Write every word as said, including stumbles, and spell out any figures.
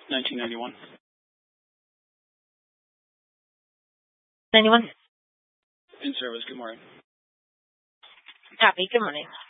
nineteen ninety-one. Anyone? In service, good morning. Copy. Good morning.